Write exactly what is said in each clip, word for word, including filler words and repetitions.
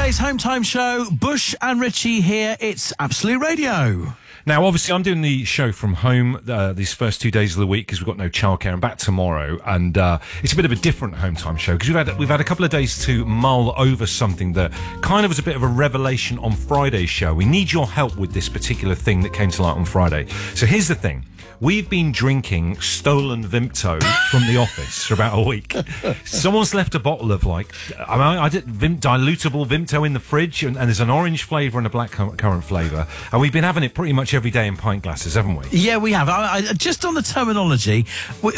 Today's Home Time Show, Bush and Richie here. It's Absolute Radio. Now, obviously, I'm doing the show from home uh, these first two days of the week because we've got no childcare. I'm back tomorrow, and uh, it's a bit of a different home time show because we've had we've had a couple of days to mull over something that kind of was a bit of a revelation on Friday's show. We need your help with this particular thing that came to light on Friday. So here's the thing. We've been drinking stolen Vimto from the office for about a week. Someone's left a bottle of, like, I mean, I did Vim, dilutable Vimto in the fridge, and, and there's an orange flavour and a black currant flavour, and we've been having it pretty much every day in pint glasses, haven't we? Yeah, we have. I, I, just on the terminology, we,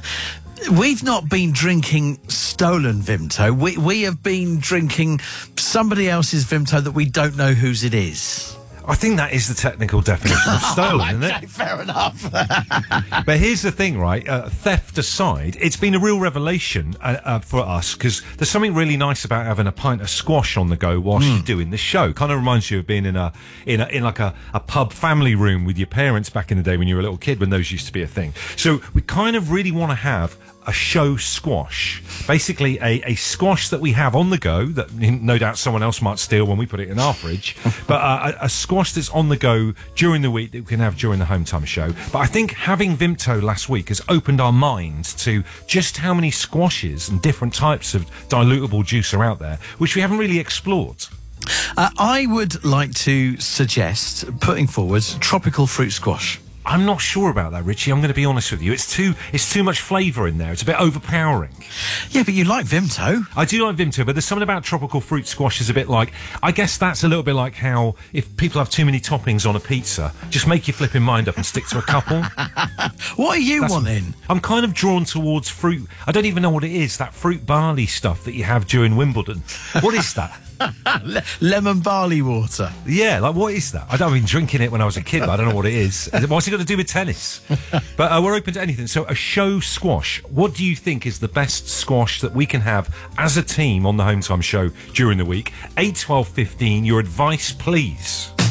we've not been drinking stolen Vimto. We, we have been drinking somebody else's Vimto that we don't know whose it is. I think that is the technical definition of stolen, isn't it? Fair enough. But here's the thing, right? Uh, theft aside, it's been a real revelation uh, uh, for us because there's something really nice about having a pint of squash on the go whilst mm. you're doing the show. Kind of reminds you of being in a in a, in like a, a pub family room with your parents back in the day when you were a little kid, when those used to be a thing. So we kind of really want to have a show squash, basically a, a squash that we have on the go that no doubt someone else might steal when we put it in our fridge, but uh, a, a squash that's on the go during the week that we can have during the Home Time show. But I think having Vimto last week has opened our minds to just how many squashes and different types of dilutable juice are out there, which we haven't really explored. Uh, I would like to suggest putting forward tropical fruit squash. I'm not sure about that, Richie. I'm going to be honest with you. It's too it's too much flavour in there. It's a bit overpowering. Yeah, but you like Vimto. I do like Vimto, but there's something about tropical fruit squash is a bit like... I guess that's a little bit like how if people have too many toppings on a pizza, just make your flipping mind up and stick to a couple. What are you that's, wanting? I'm kind of drawn towards fruit. I don't even know what it is, that fruit barley stuff that you have during Wimbledon. What is that? Le- lemon barley water. Yeah, like what is that? I don't mean drinking it when I was a kid, but I don't know what it is. What's it got to do with tennis? But uh, we're open to anything. So a show squash. What do you think is the best squash that we can have as a team on the Home Time show during the week? eight, twelve, fifteen. Your advice, please.